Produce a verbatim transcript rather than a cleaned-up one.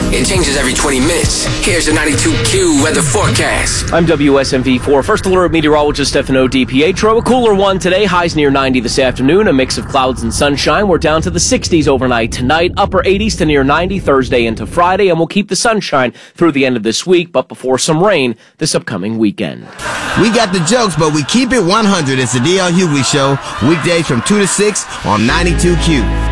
It changes every twenty minutes. Here's the ninety-two Q weather forecast. I'm W S M V four First Alert meteorologist Stefano DiPietro. A cooler one today, highs near ninety this afternoon, a mix of clouds and sunshine. We're down to the sixties overnight tonight, upper eighties to near ninety Thursday into Friday, and we'll keep the sunshine through the end of this week, but before some rain this upcoming weekend. We got the jokes, but we keep it one hundred. It's the D L Hughley Show, weekdays from two to six on ninety-two Q.